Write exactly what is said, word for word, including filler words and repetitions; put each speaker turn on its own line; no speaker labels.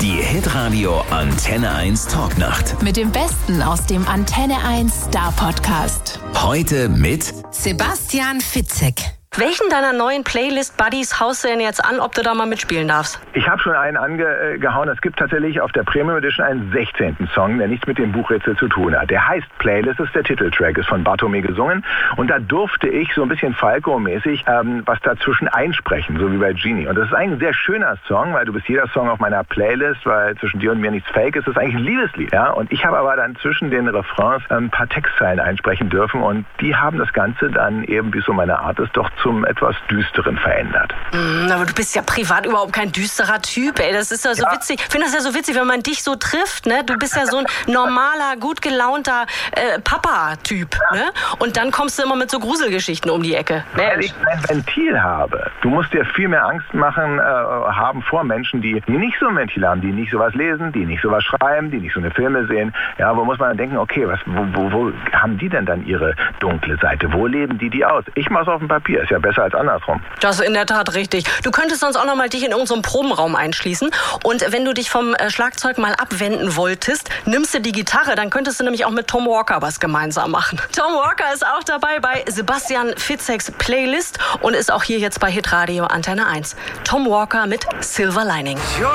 Die Hitradio Antenne eins Talknacht.
Mit dem Besten aus dem Antenne eins Star Podcast.
Heute mit
Sebastian Fitzek.
Welchen deiner neuen Playlist-Buddies haust du denn jetzt an, ob du da mal mitspielen darfst?
Ich habe schon einen angehauen. Es gibt tatsächlich auf der Premium Edition einen sechzehnten Song, der nichts mit dem Buchrätsel zu tun hat. Der heißt Playlist, ist der Titeltrack, ist von Bartome gesungen. Und da durfte ich so ein bisschen Falco-mäßig ähm, was dazwischen einsprechen, so wie bei Genie. Und das ist eigentlich ein sehr schöner Song, weil du bist jeder Song auf meiner Playlist, weil zwischen dir und mir nichts fake ist. Das ist eigentlich ein Liebeslied. Ja? Und ich habe aber dann zwischen den Refrains ein paar Textzeilen einsprechen dürfen. Und die haben das Ganze dann eben, wie so meine Art ist, doch zum etwas Düsteren verändert.
Mm, aber du bist ja privat überhaupt kein düsterer Typ, ey. Das ist ja so ja. witzig. Ich finde das ja so witzig, wenn man dich so trifft, ne? Du bist ja so ein normaler, gut gelaunter äh, Papa-Typ, ne? Und dann kommst du immer mit so Gruselgeschichten um die Ecke.
Weil ich ein Ventil habe. Du musst dir viel mehr Angst machen, äh, haben vor Menschen, die, die nicht so ein Ventil haben, die nicht sowas lesen, die nicht sowas schreiben, die nicht so eine Filme sehen. Ja, wo muss man dann denken, okay, was, wo, wo, wo haben die denn dann ihre dunkle Seite? Wo leben die die aus? Ich mach's auf dem Papier. Ist ja besser als andersrum.
Das ist in der Tat richtig. Du könntest sonst auch noch mal dich in irgendeinem Probenraum einschließen und wenn du dich vom Schlagzeug mal abwenden wolltest, nimmst du die Gitarre, dann könntest du nämlich auch mit Tom Walker was gemeinsam machen. Tom Walker ist auch dabei bei Sebastian Fitzeks Playlist und ist auch hier jetzt bei Hitradio Antenne eins. Tom Walker mit Silver Lining.
Your